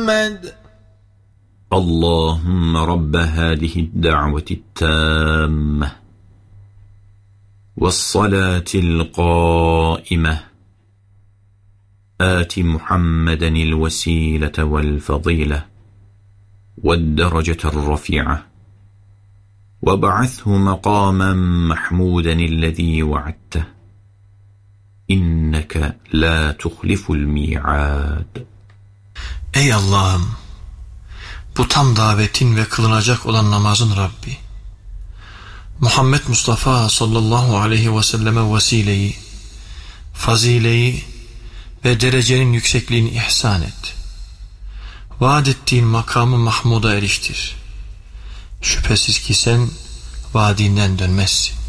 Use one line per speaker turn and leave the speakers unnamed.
محمد
اللهم رب هذه الدعوة التامة والصلاة القائمة آت محمدا الوسيلة والفضيلة والدرجة الرفيعة وابعثه مقاما محمودا الذي وعدته إنك لا تخلف الميعاد.
Ey Allah'ım, bu tam davetin ve kılınacak olan namazın Rabbi, Muhammed Mustafa sallallahu aleyhi ve selleme vesileyi, fazileyi ve derecenin yüksekliğini ihsan et. Vaad ettiğin makamı Mahmud'a eriştir. Şüphesiz ki sen vaadinden dönmezsin.